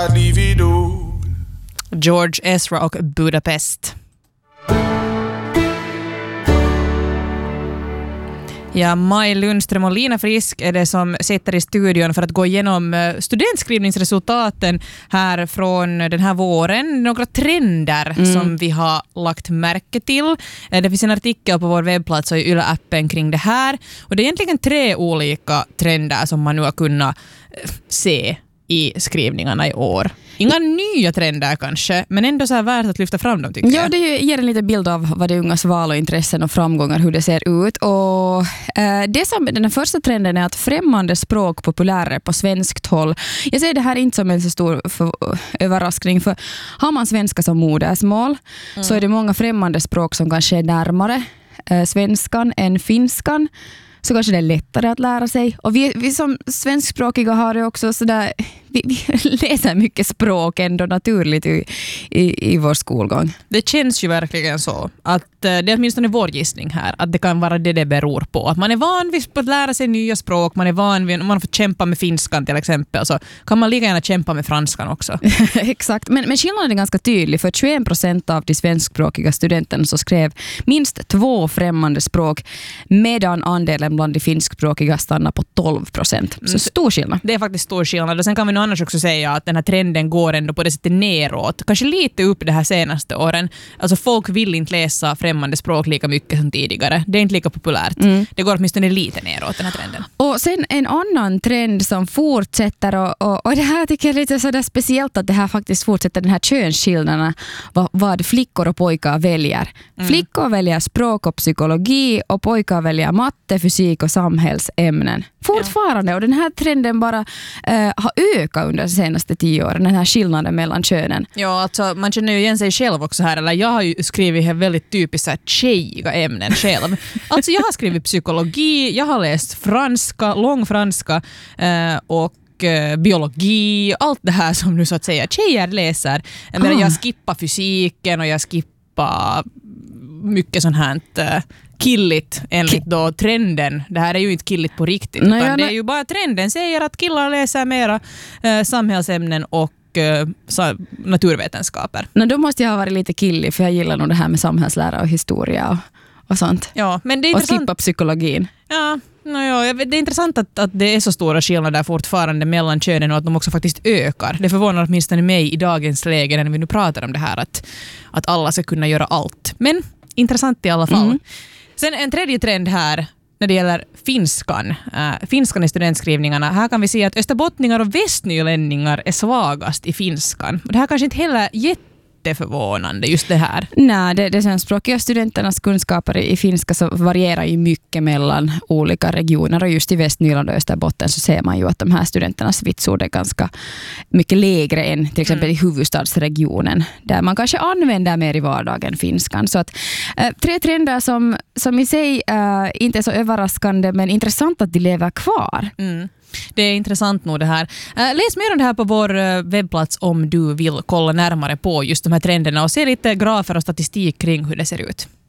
la divido. George Ezra och Budapest. Ja, Maj Lundström och Lina Frisk är det som sitter i studion för att gå igenom studentskrivningsresultaten här från den här våren. Några trender som vi har lagt märke till. Det finns en artikel på vår webbplats och i Yle-appen kring det här. Och det är egentligen 3 olika trender som man nu har kunnat se i skrivningarna i år. Inga nya trender kanske, men ändå så här värt att lyfta fram dem tycker jag. Ja, det ger en liten bild av vad det är ungas val och intressen och framgångar, hur det ser ut. Och den första trenden är att främmande språk populärare på svenskt håll. Jag säger det här inte som en så stor överraskning, för har man svenska som modersmål så är det många främmande språk som kanske är närmare svenskan än finskan. Så kanske det är lättare att lära sig. Och vi som svenskspråkiga har det också sådär, vi läser mycket språk ändå naturligt i vår skolgång. Det känns ju verkligen så att det är åtminstone vår gissning här, att det kan vara det beror på. Att man är van vid att lära sig nya språk, man är van vid, om man får kämpa med finskan till exempel, så kan man lika gärna kämpa med franskan också. Exakt, men skillnaden är ganska tydlig, för 21% av de svenskspråkiga studenterna så skrev minst 2 främmande språk, medan andelen bland de finskspråkiga stannar på 12%. Så stor skillnad. Det är faktiskt stor skillnad. Och sen kan vi nog annars också säga att den här trenden går ändå på det sättet neråt. Kanske lite upp det här senaste åren. Alltså folk vill inte läsa främmande språk lika mycket som tidigare. Det är inte lika populärt. Det går åtminstone lite neråt, den här trenden. Och sen en annan trend som fortsätter, och det här tycker jag är lite sådär speciellt, att det här faktiskt fortsätter, den här könsskillnaderna, vad flickor och pojkar väljer. Flickor väljer språk och psykologi och pojkar väljer matte, fysik och samhällsämnen. Fortfarande, och den här trenden bara har ökat under de senaste 10 åren, den här skillnaden mellan könen. Ja, alltså man känner ju igen sig själv också här, eller jag har ju skrivit väldigt typiskt tjejiga ämnen själv. Alltså jag har skrivit psykologi, jag har läst franska, långfranska och biologi, allt det här som nu så att säga tjejer läser. Men jag skippar fysiken och jag skippar mycket sånt här killigt enligt då trenden. Det här är ju inte killigt på riktigt, utan det är ju bara trenden säger att killar läser mera samhällsämnen och naturvetenskaper. Då måste jag ha varit lite killig, för jag gillar nog det här med samhällslära och historia och sånt. Ja, men det är och intressant. skippa psykologin. Ja, det är intressant att det är så stora skillnader fortfarande mellan könen och att de också faktiskt ökar. Det förvånar åtminstone mig i dagens läge när vi nu pratar om det här att alla ska kunna göra allt. Men intressant i alla fall. Sen en tredje trend här när det gäller finskan i studentskrivningarna. Här kan vi se att österbottningar och västnylänningar är svagast i finskan. Det här kanske inte heller jätteförvånande, just det här. Nej, det svenskspråkiga studenternas kunskaper i finska så varierar ju mycket mellan olika regioner, och just i Västnyland och Österbotten så ser man ju att de här studenternas vitsord är ganska mycket lägre än till exempel i huvudstadsregionen, där man kanske använder mer i vardagen finskan. Så att 3 trender som i sig inte är så överraskande, men intressant att de lever kvar. Det är intressant nog det här. Läs mer om det här på vår webbplats om du vill kolla närmare på just de här trenderna och se lite grafer och statistik kring hur det ser ut.